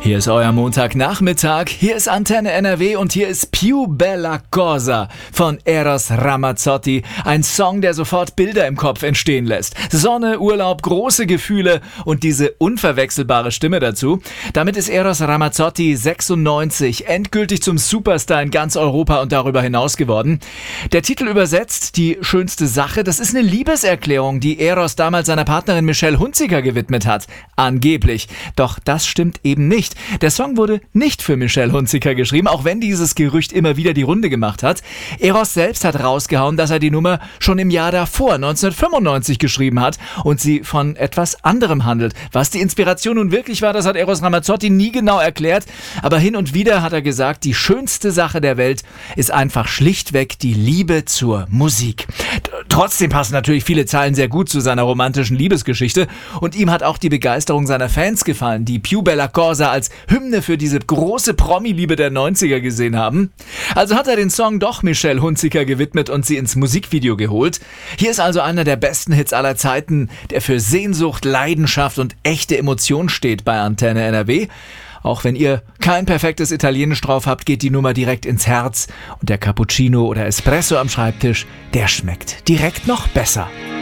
Hier ist euer Montagnachmittag, hier ist Antenne NRW und hier ist Più bella cosa von Eros Ramazzotti. Ein Song, der sofort Bilder im Kopf entstehen lässt. Sonne, Urlaub, große Gefühle und diese unverwechselbare Stimme dazu. Damit ist Eros Ramazzotti 96 endgültig zum Superstar in ganz Europa und darüber hinaus geworden. Der Titel übersetzt, die schönste Sache, das ist eine Liebeserklärung, die Eros damals seiner Partnerin Michelle Hunziker gewidmet hat. Angeblich. Doch das stimmt eben nicht. Der Song wurde nicht für Michelle Hunziker geschrieben, auch wenn dieses Gerücht immer wieder die Runde gemacht hat. Eros selbst hat rausgehauen, dass er die Nummer schon im Jahr davor, 1995, geschrieben hat und sie von etwas anderem handelt. Was die Inspiration nun wirklich war, das hat Eros Ramazzotti nie genau erklärt, aber hin und wieder hat er gesagt, die schönste Sache der Welt ist einfach schlichtweg die Liebe zur Musik. Trotzdem passen natürlich viele Zeilen sehr gut zu seiner romantischen Liebesgeschichte und ihm hat auch die Begeisterung seiner Fans gefallen, die Più bella cosa als Hymne für diese große Promi-Liebe der 90er gesehen haben. Also hat er den Song doch Michelle Hunziker gewidmet und sie ins Musikvideo geholt. Hier ist also einer der besten Hits aller Zeiten, der für Sehnsucht, Leidenschaft und echte Emotion steht bei Antenne NRW. Auch wenn ihr kein perfektes Italienisch drauf habt, geht die Nummer direkt ins Herz und der Cappuccino oder Espresso am Schreibtisch, der schmeckt direkt noch besser.